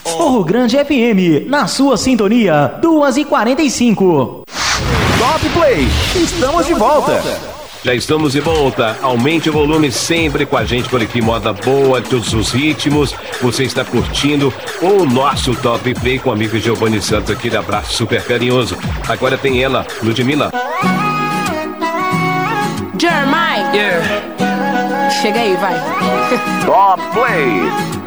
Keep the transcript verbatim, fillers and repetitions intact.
Morro Grande F M, na sua sintonia, duas e quarenta e cinco. Top Play, estamos de volta. Já estamos de volta. Aumente o volume sempre com a gente por aqui. Moda boa, todos os ritmos. Você está curtindo o nosso Top Play com o amigo Giovanni Santos. Aquele abraço super carinhoso. Agora tem ela, Ludmilla. Jeremiah. Yeah. Chega aí, vai. Top Play.